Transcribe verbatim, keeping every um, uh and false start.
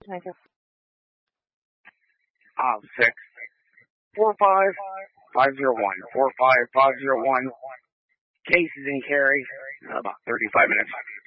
Thank you. Uh, six, four, five, five, zero, one, four, five, five, zero, one. Cases in carry, uh, about thirty-five minutes.